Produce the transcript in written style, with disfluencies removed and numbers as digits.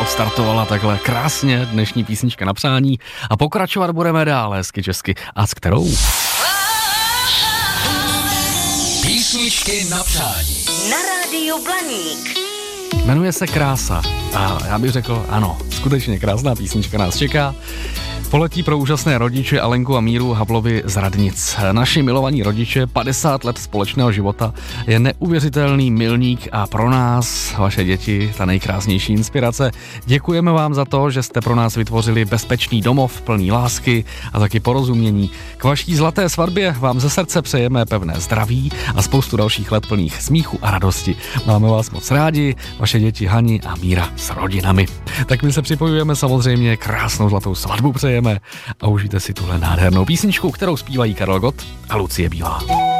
odstartovala takhle krásně dnešní písnička na přání a pokračovat budeme dál hezky česky. A s kterou? Písničky na přání. Na rádiu Blaník. Jmenuje se Krása a já bych řekl, ano, skutečně krásná písnička nás čeká. Poletí pro úžasné rodiče Alenku a Míru Havlovi z Radnic. Naši milovaní rodiče, 50 let společného života, je neuvěřitelný milník a pro nás, vaše děti, ta nejkrásnější inspirace. Děkujeme vám za to, že jste pro nás vytvořili bezpečný domov, plný lásky a taky porozumění. K vaší zlaté svatbě vám ze srdce přejeme pevné zdraví a spoustu dalších let plných smíchu a radosti. Máme vás moc rádi, vaše děti Hani a Míra s rodinami. Tak my se připojujeme samozřejmě, krásnou zlatou svatbu přejeme a užijte si tuhle nádhernou písničku, kterou zpívají Karel Gott a Lucie Bílá.